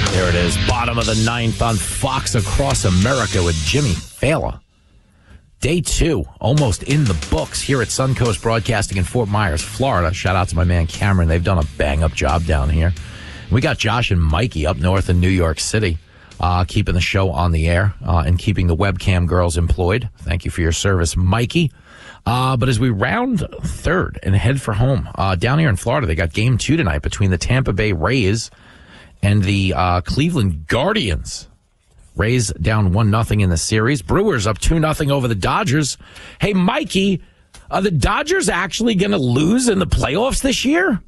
There it is. Bottom of the ninth on Fox Across America with Jimmy Fallon. Day 2, almost in the books here at Suncoast Broadcasting in Fort Myers, Florida. Shout out to my man Cameron. They've done a bang-up job down here. We got Josh and Mikey up north in New York City, keeping the show on the air and keeping the webcam girls employed. Thank you for your service, Mikey. But as we round third and head for home, down here in Florida, they got game 2 tonight between the Tampa Bay Rays and the Cleveland Guardians. Rays down 1-0 in the series. Brewers up 2-0 over the Dodgers. Hey, Mikey, are the Dodgers actually going to lose in the playoffs this year?